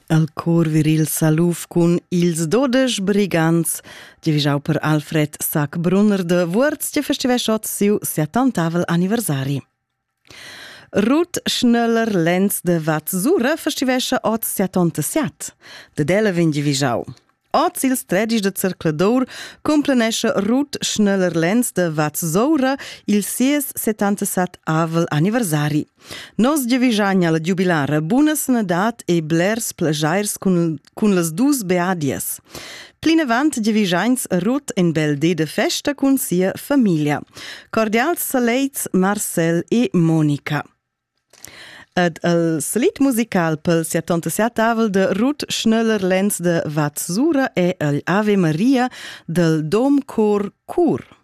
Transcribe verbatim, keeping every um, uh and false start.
Al cor viril Saluf cun ils dodech brigants, divischau per Alfred Sackbrunner de Wurz, die festiveschot siu settantavel anniversari. Ruth Schneller-Lenz de Vatzura festivescha ot settantasiat. De della vin divischau. Oz ils tredis de Cerclador complenescha Ruth Schneller-Lenz de Vatzura il sies settantasat avel anniversari. Nos divischagna la jubilara bunas nadat e blers plagairs cun, cun las dus beadias. Plinavant divischagns Ruth en bel de de festa cun sia famiglia. Cordials saleits Marcel e Monica. Ed el salit musical pel settantasiat avel de Ruth Schneller-Lenz de Vatzura e el Ave Maria del Dom Cor Cur.